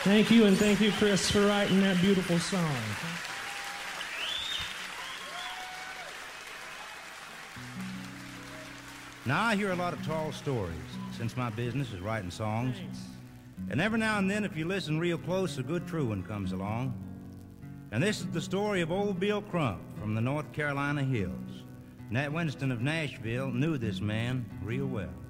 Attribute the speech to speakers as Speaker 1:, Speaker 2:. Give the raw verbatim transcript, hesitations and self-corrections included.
Speaker 1: Thank you, and thank you, Chris, for writing that beautiful song.
Speaker 2: Now, I hear a lot of tall stories since my business is writing songs.
Speaker 1: Thanks.
Speaker 2: And every now and then, if you listen real close, a good true one comes along. And this is the story of old Bill Crump from the North Carolina hills. Nat Winston of Nashville knew this man real well.